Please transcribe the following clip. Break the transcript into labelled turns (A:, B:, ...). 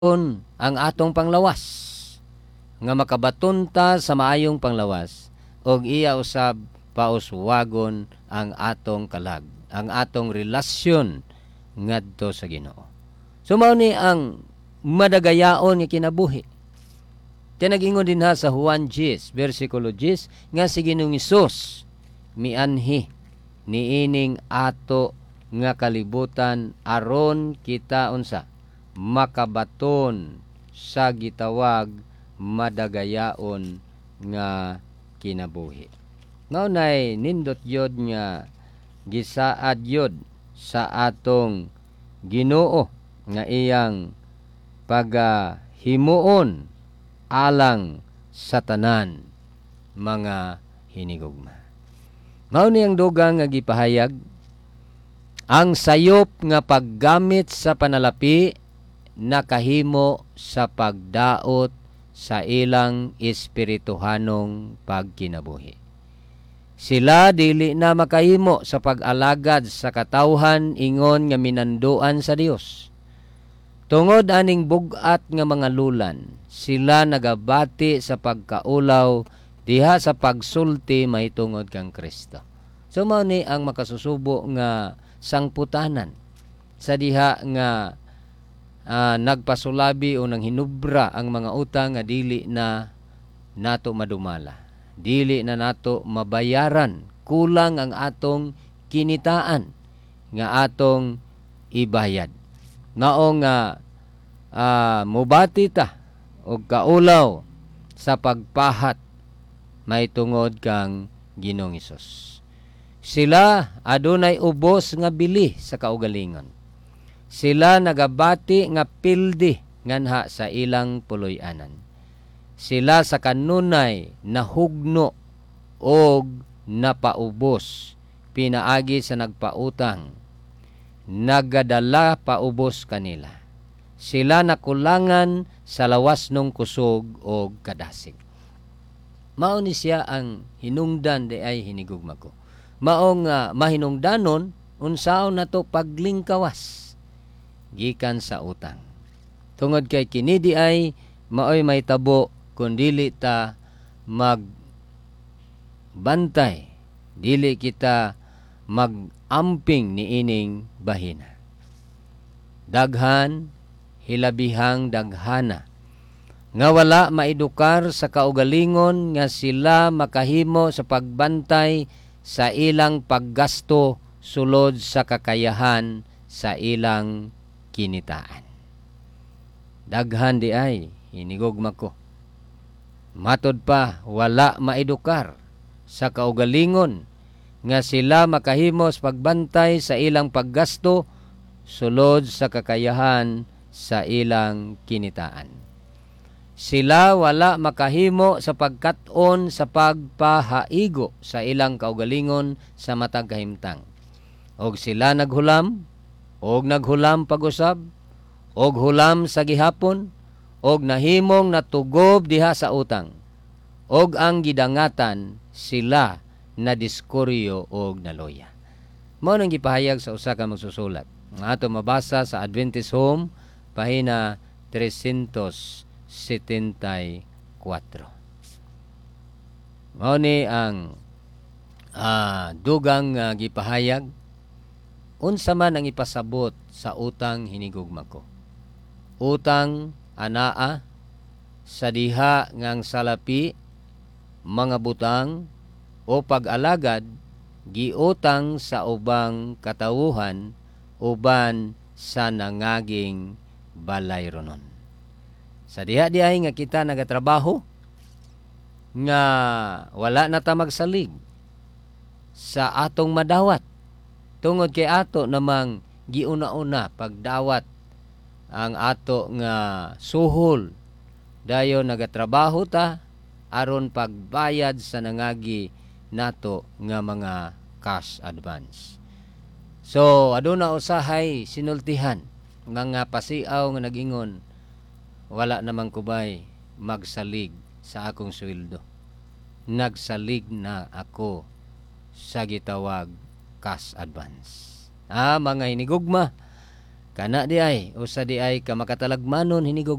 A: ang atong panglawas nga makabatunta sa maayong panglawas og iya usab pauswagon ang atong kalag, ang atong relasyon ngadto sa Ginoo. So mao ni ang madagayaon nga kinabuhi. Tinag-ingon din ha sa Juan 10 versikulo 10 nga si Ginoong Hesus mianhi niining ato nga kalibutan aron kita unsa makabaton sa gitawag madagayaon nga kinabuhi. Ngaunay nindot yod nga gisaad yod sa atong Ginoo nga iyang pagahimuon alang sa tanan mga hinigugma. Mao ni ang dugang nga gipahayag ang sayop nga paggamit sa panalapi nakahimo sa pagdaot sa ilang espirituhanong pagkinabuhi. Sila dili na makahimo sa pag-alagad sa katawhan ingon nga minanduan sa Dios. Tungod aning bugat nga mga lulan, sila nagabati sa pagkaulaw diha sa pagsulti mahitungod kang Kristo. So mao ni ang makasusubo nga sangputanan sa diha nga nagpasulabi o nang hinubra ang mga utang nga dili na nato madumala. Dili na nato mabayaran. Kulang ang atong kinitaan nga atong ibayad. Mao nga mubati ta og kaulaw sa pagpahat mahitungod kang Ginoong Hesus. Sila adunay ubos nga bili sa kaugalingon. Sila nagabati nga pildi nganha sa ilang puloy-anan. Sila sa kanunay nahugno og napaubos pinaagi sa nagpautang. Nagadala paubos kanila. Sila nakulangan sa lawas nung kusog og kadasig. Mao ni siya ang hinungdan di ay hinigugma ko. Mao nga mahinungdanon unsaon nato paglingkawas gikan sa utang. Tungod kay kini di ay maoy may tabo kun dili ta magbantay, dili kita magamping niining bahina. Daghan hilabihang daghana nga wala maedukar sa kaugalingon nga sila makahimo sa pagbantay sa ilang paggasto sulod sa kakayahan sa ilang kinitaan. Daghan di ay hinigugma ko. Matod pa wala maedukar sa kaugalingon nga sila makahimo sa pagbantay sa ilang paggasto sulod sa kakayahan sa ilang kinitaan. Sila wala makahimo sa pagkat-on sa pagpahaigo sa ilang kaugalingon sa matag kahimtang. Og sila naghulam pag-usab, og hulam sa gihapon, og nahimong natugob diha sa utang. Og ang gidangatan sila na diskoryo og naloya. Mao nang gipahayag sa usa ka magsusulat. Nga ato mabasa sa Adventist Home, pahina 374. Mao ni ang dugang gipahayag unsa man ang ipasabot sa utang hinigugma ko. Utang anaa sa diha ngang salapi mga butang o pag-alagad giutang sa ubang katawuhan uban sa nangaging balayronon. Sa diha-dihay nga kita nagatrabaho nga wala na ta magsalig sa atong madawat. Tungod kay ato namang giuna-una pagdawat ang ato nga suhol. Dayon nagatrabaho ta aron pagbayad sa nangagi nato nga mga cash advance. So aduna usahay sinultihan nga pasiaw nga nagingon wala namang kubay magsalig sa akong sweldo. Nagsalig na ako sa gitawag cash advance. Mga hinigugma, kana di ay usa di ay ka makatalagmanon hinigog